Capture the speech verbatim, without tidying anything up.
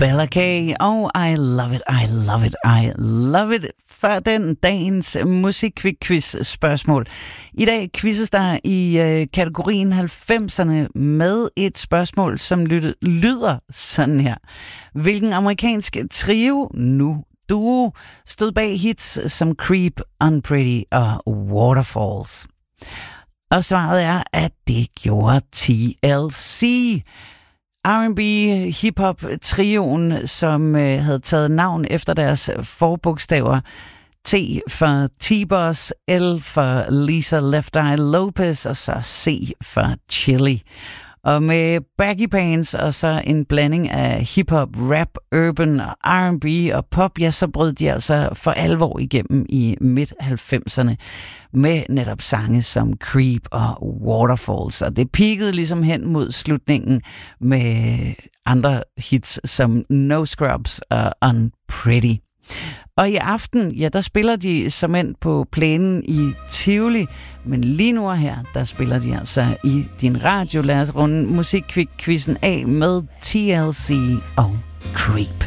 Bella K. og I love it, I love it, I love it. Før den dagens musikquiz spørgsmål. I dag quizzes der i øh, kategorien halvfemserne med et spørgsmål, som lyder, lyder sådan her. Hvilken amerikansk trio, nu duo, stod bag hits som Creep, Unpretty og Waterfalls? Og svaret er, at det gjorde T L C. R and B hip-hop-trioen, som øh, havde taget navn efter deres forbogstaver. T for T-Boss, L for Lisa Left Eye Lopez, og så C for Chili. Og med baggy pants og så en blanding af hip-hop, rap, urban, R and B og pop, ja, så brød de altså for alvor igennem i midt-halvfemserne med netop sange som Creep og Waterfalls. Og det peakede ligesom hen mod slutningen med andre hits som No Scrubs og Unpretty. Og i aften, ja, der spiller de som end på plænen i Tivoli, men lige nu her, der spiller de altså i din radio. Lad os runde musikquizzen af med T L C og Creep.